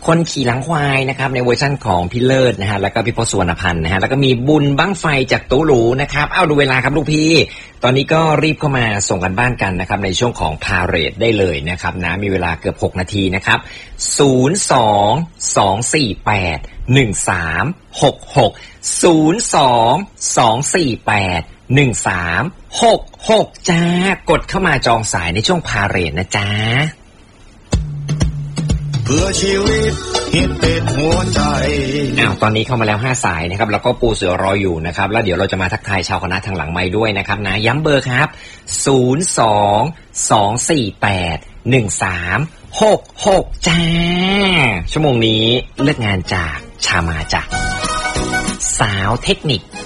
คนขี่หลังควายนะครับในเวอร์ชั่นของพี่เลิศนะฮะแล้วก็พี่พศสุวรรณพันธ์นะฮะแล้วก็มีบุญบั้งไฟจากตู้หรูนะครับเอาดูเวลาครับลูกพี่ตอนนี้ก็รีบเข้ามาส่งกันบ้านกันนะครับในช่วงของพาเรดได้เลยนะครับนะมีเวลาเกือบ6นาทีนะครับ022481366 จ้ากดเข้ามาจองสายในช่วงพาเรดนะจ๊ะเพื่อชีวิตฮิตติดหัวใจตอนนี้เข้ามาแล้ว5สายนะครับแล้วก็ปูเสือรออยู่นะครับแล้วเดี๋ยวเราจะมาทักทายชาวคณะทางหลังไมค์ด้วยนะครับนะย้ำเบอร์ครับ022481366จ้าชั่วโมงนี้เลิกงานจากชามาจากสาวเทคนิค